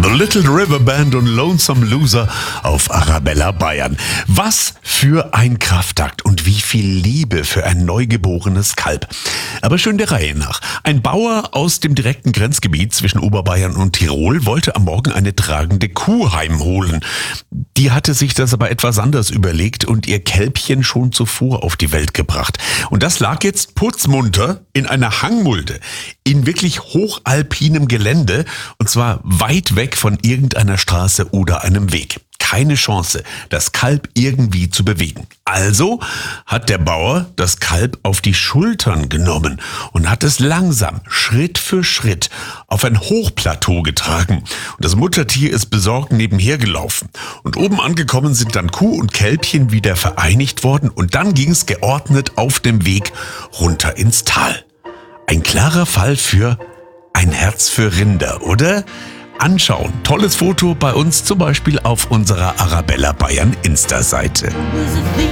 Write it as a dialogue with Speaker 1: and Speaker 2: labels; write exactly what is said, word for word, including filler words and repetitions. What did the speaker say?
Speaker 1: The Little River Band und Lonesome Loser auf Arabella Bayern. Was für ein Kraftakt und wie viel Liebe für ein neugeborenes Kalb. Aber schön der Reihe nach. Ein Bauer aus dem direkten Grenzgebiet zwischen Oberbayern und Tirol wollte am Morgen eine tragende Kuh heimholen. Die hatte sich das aber etwas anders überlegt und ihr Kälbchen schon zuvor auf die Welt gebracht. Und das lag jetzt putzmunter in einer Hangmulde, in wirklich hochalpinem Gelände, und zwar weit weg von irgendeiner Straße oder einem Weg. Keine Chance, das Kalb irgendwie zu bewegen. Also hat der Bauer das Kalb auf die Schultern genommen und hat es langsam, Schritt für Schritt, auf ein Hochplateau getragen. Und das Muttertier ist besorgt nebenher gelaufen. Und oben angekommen sind dann Kuh und Kälbchen wieder vereinigt worden. Und dann ging es geordnet auf dem Weg runter ins Tal. Ein klarer Fall für ein Herz für Rinder, oder? Anschauen. Tolles Foto bei uns zum Beispiel auf unserer Arabella Bayern Insta-Seite.